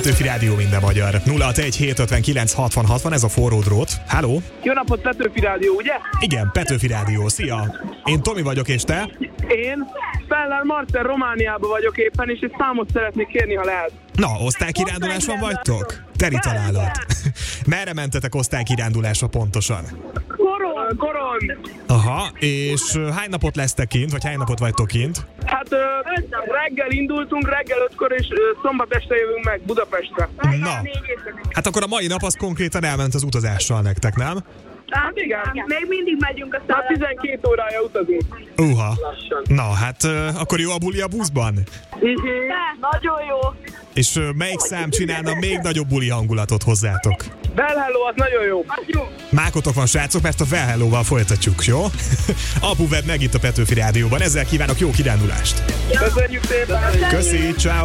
Petőfi Rádió, minden magyar. 061-759-60-60, ez a forró drót. Halló? Jó napot, Petőfi Rádió, ugye? Igen, Petőfi Rádió, szia! Én Tomi vagyok, és te? Én Feller Marcel Romániában vagyok éppen, és egy számot szeretnék kérni, ha lehet. Na, osztálykiránduláson vagytok? Teri találat. Merre mentetek osztálykirándulásra pontosan? Koron! Aha, és hány napot lesztek kint, vagy hány napot vagytok kint? Hát reggel indultunk, reggel 5-kor, és szombat este jövünk meg Budapestre. Na, hát akkor a mai nap az konkrétan elment az utazással nektek, nem? Hát igen. Még mindig megyünk a Hát 12 órája utazunk. Na, hát akkor jó a buli a buszban? Nagyon jó. És melyik szám csinálna még nagyobb buli hangulatot hozzátok? Well Hello, az nagyon jó. Mákotok van, srácok, mert a Well Hello-val folytatjuk, jó? Apu, vedd meg itt a Petőfi Rádióban. Ezzel kívánok jó kirándulást! Köszönjük szépen! Köszi, ciao.